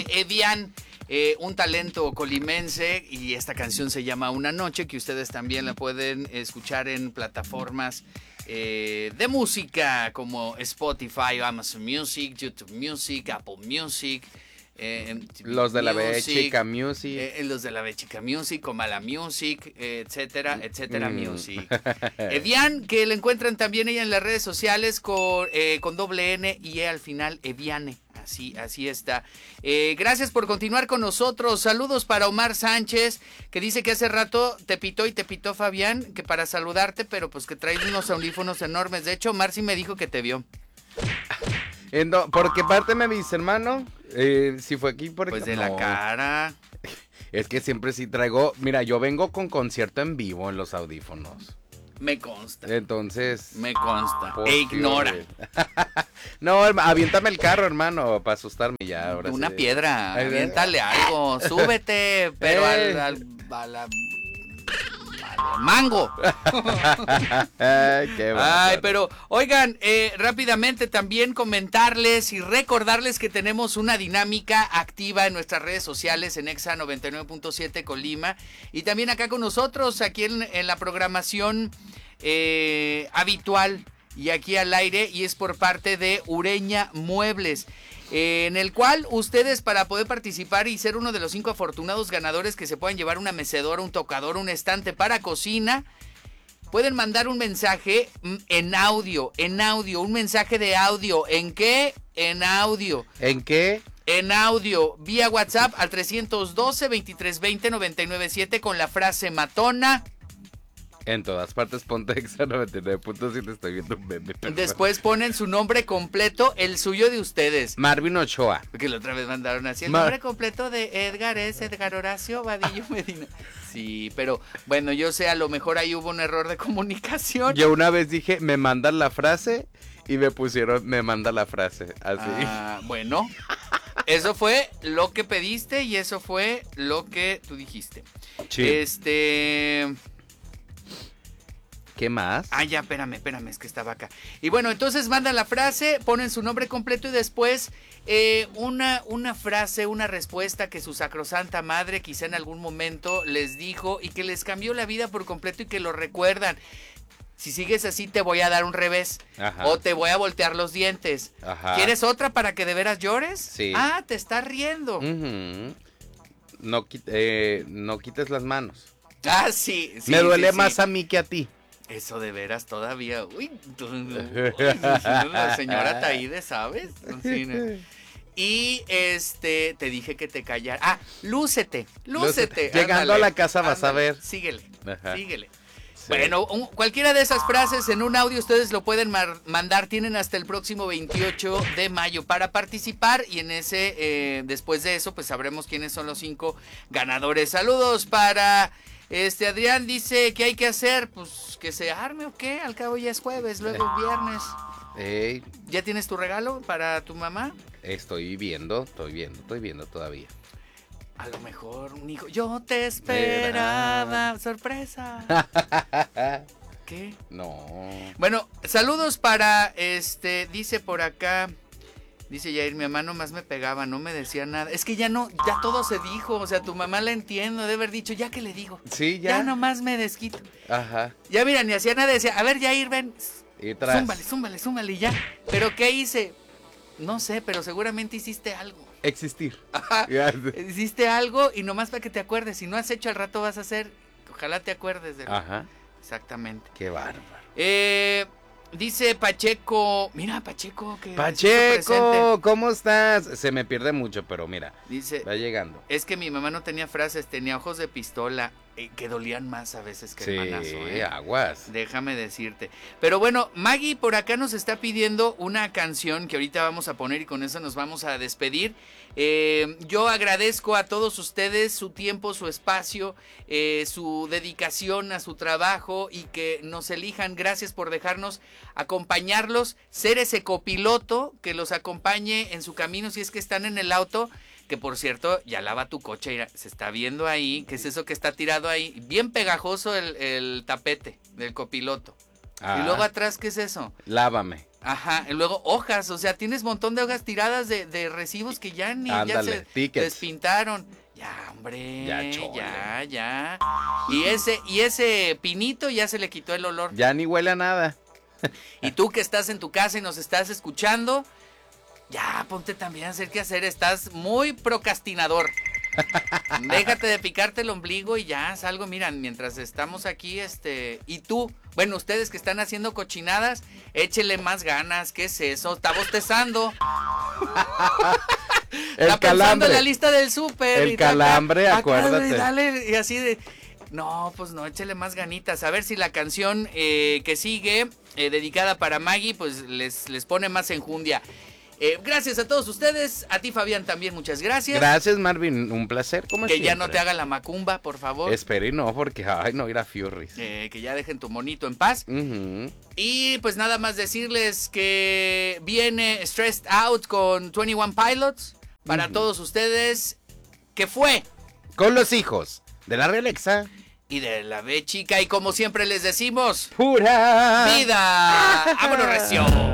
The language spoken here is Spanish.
Evian, un talento colimense, y esta canción se llama Una Noche, que ustedes también la pueden escuchar en plataformas de música como Spotify, Amazon Music, YouTube Music, Apple Music. Los de la Bechica Music. Los de la Bechica Music, Comala Music, etcétera, etcétera Music. Evian, que la encuentran también ella en las redes sociales con doble N y E al final, Eviane. Así está. Gracias por continuar con nosotros. Saludos para Omar Sánchez, que dice que hace rato te pitó Fabián, que para saludarte, pero pues que traes unos audífonos enormes. De hecho, Omar sí me dijo que te vio. ¿Por qué parte me dice, hermano? Si fue aquí por Pues de la cara. Es que siempre sí traigo. Mira, yo vengo con concierto en vivo en los audífonos. Me consta. Entonces. Me consta. Ignora. No, aviéntame el carro, hermano, para asustarme ya. Ahora Una sí. piedra. Aviéntale algo. Súbete, pero al mango. Ay, pero oigan, rápidamente también comentarles y recordarles que tenemos una dinámica activa en nuestras redes sociales en Exa 99.7 Colima y también acá con nosotros, aquí en la programación habitual y aquí al aire, y es por parte de Ureña Muebles, en el cual ustedes, para poder participar y ser uno de los 5 afortunados ganadores que se puedan llevar una mecedora, un tocador, un estante para cocina, pueden mandar un mensaje en audio, un mensaje de audio. ¿En qué? En audio. ¿En qué? En audio, vía WhatsApp al 312-2320-997 con la frase matona. En todas partes, ponte Exa 99.7, estoy viendo un meme. Después ponen su nombre completo, el suyo de ustedes. Marvin Ochoa. Porque la otra vez mandaron así, el nombre completo de Edgar es Edgar Horacio Vadillo Medina. Sí, pero bueno, yo sé, a lo mejor ahí hubo un error de comunicación. Yo una vez dije, me mandan la frase, y me pusieron, me manda la frase, así. Bueno, eso fue lo que pediste y eso fue lo que tú dijiste. Sí. ¿Qué más? Ya, espérame, es que estaba acá. Y bueno, entonces mandan la frase, ponen su nombre completo y después una frase, una respuesta que su sacrosanta madre quizá en algún momento les dijo y que les cambió la vida por completo y que lo recuerdan. Si sigues así te voy a dar un revés. Ajá. O te voy a voltear los dientes. Ajá. ¿Quieres otra para que de veras llores? Sí. Te estás riendo. Uh-huh. No quites las manos. Sí. Me duele más a mí que a ti. Eso de veras todavía. Uy, la señora Taide, ¿sabes? Sí, ¿no? Y te dije que te callara. Lúcete. Llegando a la casa vas a ver. Síguele. Sí. Bueno, cualquiera de esas frases en un audio ustedes lo pueden mandar. Tienen hasta el próximo 28 de mayo para participar y en ese, después de eso, pues sabremos quiénes son los 5 ganadores. Saludos para... Adrián dice, ¿qué hay que hacer? Pues que se arme o qué, al cabo ya es jueves, luego es viernes. ¿Ya tienes tu regalo para tu mamá? Estoy viendo todavía. A lo mejor un hijo, yo te esperaba, sorpresa. ¿Qué? No. Bueno, saludos para, dice por acá... Dice Yair, mi mamá nomás me pegaba, no me decía nada. Es que ya todo se dijo, o sea, tu mamá la entiendo, debe haber dicho, ¿ya qué le digo? Sí, ya. Ya nomás me desquito. Ajá. Ya mira, ni hacía nada, decía, a ver, Yair, ven. Y tras. Zúmbale, ya. ¿Pero qué hice? No sé, pero seguramente hiciste algo. Existir. Ajá. Hiciste algo y nomás para que te acuerdes. Si no has hecho, al rato vas a hacer. Ojalá te acuerdes de. Ajá. Exactamente. Qué bárbaro. Dice Pacheco, mira Pacheco, que Pacheco, ¿cómo estás? Se me pierde mucho, pero mira, dice, va llegando. Es que mi mamá no tenía frases, tenía ojos de pistola, que dolían más a veces que el manazo. Aguas. Déjame decirte. Pero bueno, Maggie por acá nos está pidiendo una canción que ahorita vamos a poner y con eso nos vamos a despedir. Yo agradezco a todos ustedes su tiempo, su espacio, su dedicación a su trabajo y que nos elijan. Gracias por dejarnos acompañarlos, ser ese copiloto que los acompañe en su camino si es que están en el auto. Que por cierto, ya lava tu coche, se está viendo ahí, ¿qué es eso que está tirado ahí? Bien pegajoso el tapete del copiloto. Y luego atrás, ¿qué es eso? Lávame. Ajá, y luego hojas, o sea, tienes un montón de hojas tiradas de recibos que ya ni ya se despintaron. Ya, hombre, ya. Y ese pinito ya se le quitó el olor. Ya ni huele a nada. Y tú que estás en tu casa y nos estás escuchando, ya ponte también a hacer qué hacer, estás muy procrastinador. Déjate de picarte el ombligo y ya salgo, mira, mientras estamos aquí, y tú, bueno, ustedes que están haciendo cochinadas, échele más ganas, ¿qué es eso? Está bostezando. Está pensando en la lista del súper. El calambre, acuérdate. Dale, y así de, no, pues no, échele más ganitas, a ver si la canción que sigue, dedicada para Maggie, pues les pone más enjundia. Gracias a todos ustedes, a ti Fabián también, muchas gracias. Gracias Marvin, un placer como que siempre. Ya no te haga la macumba, por favor. Espero y no, porque ay no ir a Furries. Que ya dejen tu monito en paz. Y pues nada más decirles que viene Stressed Out con 21 Pilots para todos ustedes, que fue con los hijos de la Realexa y de la B chica, y como siempre les decimos, pura vida. ¡Vámonos, recio!